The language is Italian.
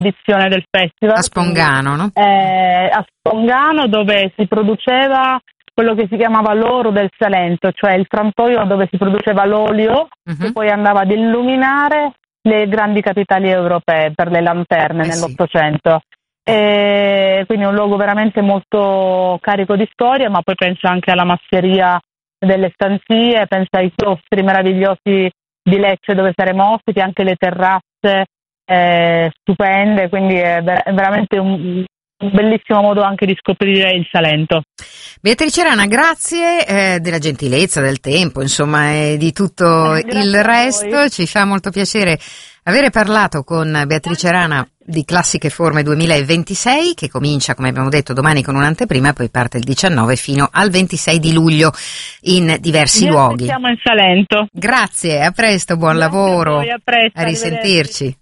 edizione del festival. A Spongano, no? A Spongano, dove si produceva quello che si chiamava l'oro del Salento, cioè il frantoio dove si produceva l'olio che poi andava ad illuminare le grandi capitali europee per le lanterne nell'Ottocento. Quindi è un luogo veramente molto carico di storia, ma poi penso anche alla masseria delle stanzie, penso ai chiostri meravigliosi di Lecce dove saremo ospiti, anche le terrazze stupende, quindi è veramente un bellissimo modo anche di scoprire il Salento. Beatrice Rana, grazie della gentilezza, del tempo, insomma, e di tutto il resto. Ci fa molto piacere avere parlato con Beatrice Rana di Classiche Forme 2026, che comincia, come abbiamo detto, domani con un'anteprima e poi parte il 19 fino al 26 di luglio in diversi luoghi. Siamo in Salento. Grazie, a presto, buon lavoro, a presto, a risentirci.